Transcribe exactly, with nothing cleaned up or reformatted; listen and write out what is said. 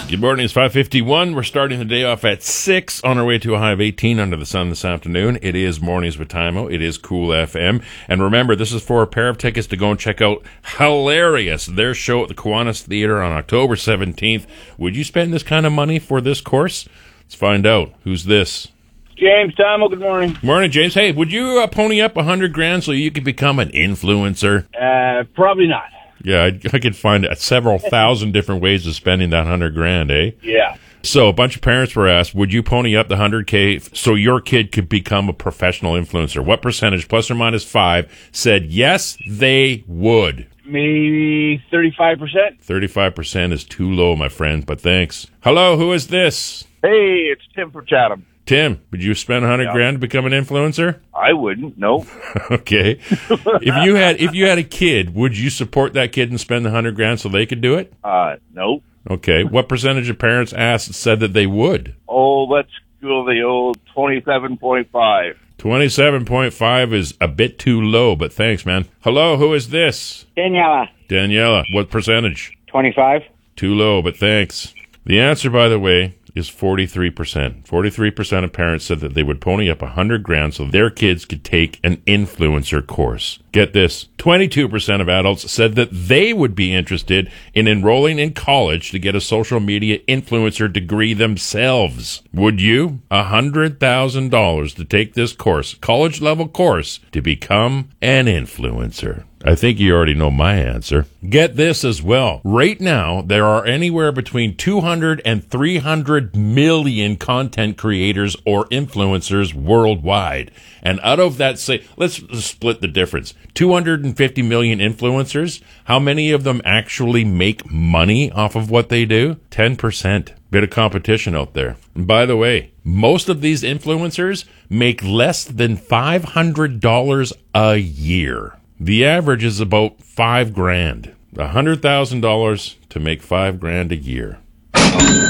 Good morning. It's five fifty-one. We're starting the day off at six on our way to a high of eighteen under the sun this afternoon. It is Mornings with Timo. It is Cool F M. And remember, this is for a pair of tickets to go and check out Hilarious, their show at the Kiwanis Theater on October seventeenth. Would you spend this kind of money for this course? Let's find out. Who's this? James, Timo, good morning. Morning, James. Hey, would you uh, pony up a hundred grand so you could become an influencer? Uh, probably not. Yeah, I, I could find several thousand different ways of spending that hundred grand, eh? Yeah. So a bunch of parents were asked, would you pony up the hundred K so your kid could become a professional influencer? What percentage, plus or minus five, said yes, they would? Maybe thirty-five percent. thirty-five percent is too low, my friend, but thanks. Hello, who is this? Hey, it's Tim from Chatham. Tim, would you spend a hundred Yeah. grand to become an influencer? I wouldn't, no. Okay. If you had if you had a kid, would you support that kid and spend the hundred grand so they could do it? Uh, no. Okay. What percentage of parents asked said that they would? Oh, let's go the old twenty-seven point five. twenty-seven point five is a bit too low, but thanks, man. Hello, who is this? Daniela, Daniela. What percentage? twenty-five. Too low, but thanks. The answer, by the way, is forty-three percent. forty-three percent of parents said that they would pony up a hundred grand so their kids could take an influencer course. Get this, twenty-two percent of adults said that they would be interested in enrolling in college to get a social media influencer degree themselves. Would you? A hundred thousand dollars to take this course, college level course, to become an influencer. I think you already know my answer. Get this as well. Right now, there are anywhere between two hundred and three hundred million content creators or influencers worldwide. And out of that, say, let's split the difference. two hundred fifty million influencers. How many of them actually make money off of what they do? ten percent. Bit of competition out there. And by the way, most of these influencers make less than five hundred dollars a year. The average is about five grand. A hundred thousand dollars to make five grand a year.